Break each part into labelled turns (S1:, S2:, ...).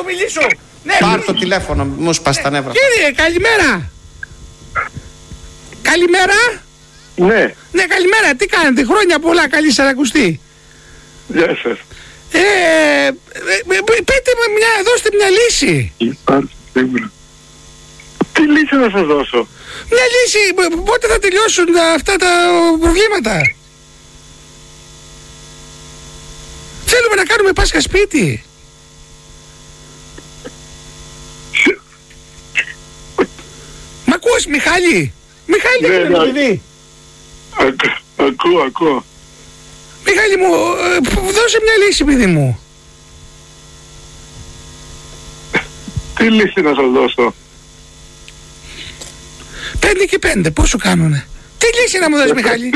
S1: του μιλήσω. Ναι,
S2: Πάρ' το τηλέφωνο, μου σπάσει τα νεύρα.
S1: Κύριε, καλημέρα. Καλημέρα.
S3: Ναι.
S1: Ναι, καλημέρα. Τι κάνετε, χρόνια πολλά, καλή σαρακουστή.
S3: Γεια σας.
S1: Πείτε μου δώστε μια λύση.
S3: Υπάρχει σίγουρα. Τι λύση να σας δώσω?
S1: Μια λύση, πότε θα τελειώσουν αυτά τα προβλήματα. Θέλουμε να κάνουμε Πάσχα σπίτι. Μ' ακούς, Μιχάλη? Μιχάλη,
S3: Ναι, ναι.
S1: παιδί.
S3: Ακούω.
S1: Μιχάλη μου, δώσε μια λύση, παιδί μου.
S3: Τι λύση να σας δώσω?
S1: 5 και 5, πόσο κάνουνε? Τι λύση να μου δώσεις, Μιχάλη?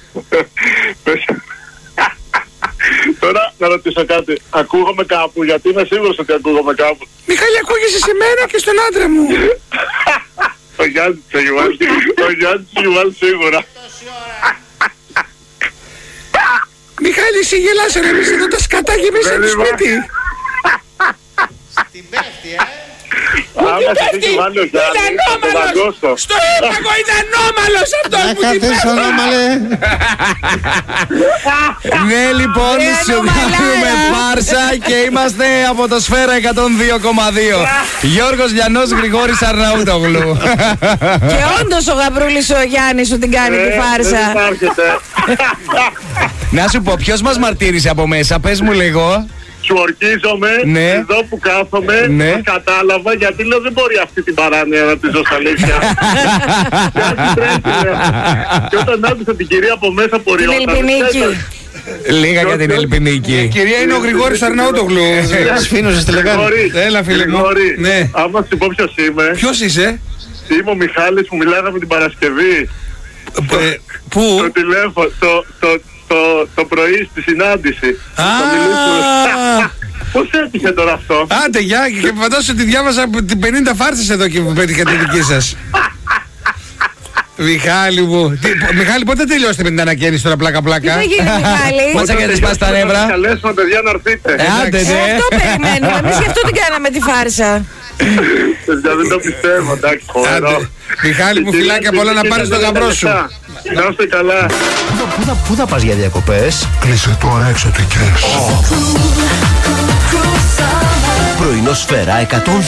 S3: Τώρα να ρωτήσω κάτι. Ακούγομαι κάπου, γιατί είμαι σίγουρος ότι ακούγομαι κάπου.
S1: Μιχάλη, ακούγεσαι σε μένα και στον άντρα μου.
S3: Ο Γιάννης Τσιγουάλ σίγουρα.
S1: Μιχάλη, εσύ γελάσαι ρε, εμείς εδώ τα σκατά γεμίσαν το σπίτι.
S2: Την πέφτει,
S3: Άμα σας έχει βάλει ο Γιάννης, θα το δαγκώσω.
S1: Στο έπαγο ήταν ανώμαλος αυτός
S2: Να
S1: που την
S2: καθίσεις
S1: πέφτω.
S2: ανώμαλε.
S4: Ναι, λοιπόν, σου κάνουμε φάρσα και είμαστε από το Σφαίρα 102,2. Γιώργος Λιανός, Γρηγόρης Αρναούτογλου.
S5: Και όντως ο Γαβρούλης ο Γιάννης σου την κάνει τη φάρσα.
S3: Δεν υπάρχετε.
S4: Να σου πω, ποιος μας μαρτύρησε από μέσα, πες μου λίγο.
S3: Σου ορκίζομαι,
S4: Ναι.
S3: εδώ που κάθομαι,
S4: Ναι.
S3: το κατάλαβα, γιατί λέω δεν μπορεί αυτή την παράνοια να τη ζω στα αλήθεια. Κάτι τρέχει, λέω. Και όταν άκουσα την κυρία από μέσα
S5: Την
S3: ποριόταν.
S5: Ελπινίκη.
S4: Λίγα για την Ελπινίκη.
S1: Κυρία είναι ο Γρηγόρης Αρναούτογλου.
S2: Σφήνωσες τηλεγάνη.
S1: Έλα, φίλε μου.
S3: Γρηγόρη,
S1: Ναι.
S3: άμα σου πω ποιος είμαι,
S1: Ποιος είσαι?
S3: είμαι ο Μιχάλης που μιλάγαμε την Παρασκευή.
S1: Πού?
S3: Το τηλέφωνο, το πρωί στη συνάντηση.
S1: Α.
S3: Το μιλήσουμε. Πώς έτυχε τώρα αυτό?
S1: Άντε, γεια, και φαντάσου ότι διάβασα 50 φάρσες εδώ και που πέτυχα τη δική σας. Μιχάλη μου. Μιχάλη, πότε τελειώσετε με την ανακαίνιση τώρα,
S5: Τι
S1: πλάκα-πλάκα?
S5: θα γίνει, Μιχάλη?
S4: Μάτσα και τη σπάς τα
S3: Θα
S4: νεύρα.
S3: σας καλέσουμε, παιδιά, να έρθετε.
S4: Άντε, ναι.
S5: Αυτό περιμένουμε. Εμείς γι' αυτό την κάναμε τη φάρσα.
S3: Παιδιά, δεν το πιστεύω, εντάξει, φοβερό.
S1: Άντε. Μιχάλη μου, φιλάκια πολλά, να πάρεις τον γαμπρό σου.
S3: Να είστε καλά.
S6: Πού θα πας για διακοπές?
S7: Κλείσε τώρα εξωτικές.
S6: Πρωινό Σφαίρα 102.